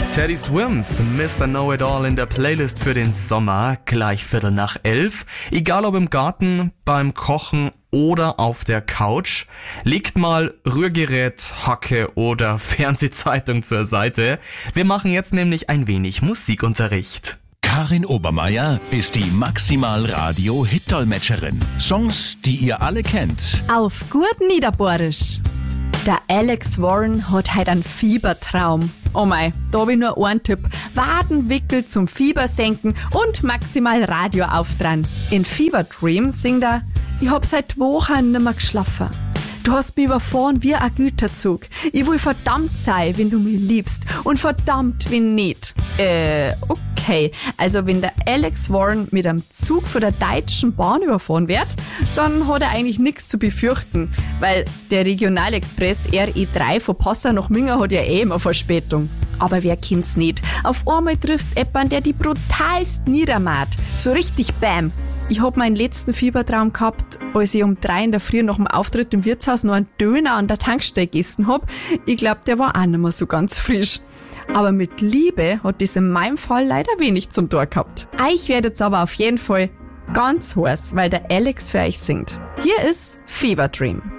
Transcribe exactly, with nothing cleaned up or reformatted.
Teddy Swims, Mister Know-It-All in der Playlist für den Sommer, gleich Viertel nach elf. Egal ob im Garten, beim Kochen oder auf der Couch. Legt mal Rührgerät, Hacke oder Fernsehzeitung zur Seite. Wir machen jetzt nämlich ein wenig Musikunterricht. Karin Obermeier ist die Maximal-Radio-Hit-Dolmetscherin. Songs, die ihr alle kennt. Auf gut Niederbohrisch. Der Alex Warren hat heute einen Fiebertraum. Oh mei, da hab ich nur einen Tipp. Wadenwickel zum Fiebersenken und Maximal Radio aufdran. In Fever Dream singt er: Ich hab seit Wochen nimmer geschlafen. Du hast mich überfahren wie ein Güterzug. Ich will verdammt sein, wenn du mich liebst. Und verdammt, wenn nicht. Äh, okay. Also wenn der Alex Warren mit einem Zug von der Deutschen Bahn überfahren wird, dann hat er eigentlich nichts zu befürchten. Weil der Regionalexpress R E drei von Passau nach Minga hat ja eh immer Verspätung. Aber wer kennt's nicht? Auf einmal triffst jemanden, der die brutalst niedermacht. So richtig bam. Ich hab meinen letzten Fiebertraum gehabt, als ich um drei in der Früh nach dem Auftritt im Wirtshaus noch einen Döner an der Tankstelle gegessen hab. Ich glaub, der war auch nicht mehr so ganz frisch. Aber mit Liebe hat das in meinem Fall leider wenig zum Tor gehabt. Euch werdet's aber auf jeden Fall ganz heiß, weil der Alex für euch singt. Hier ist Fever Dream.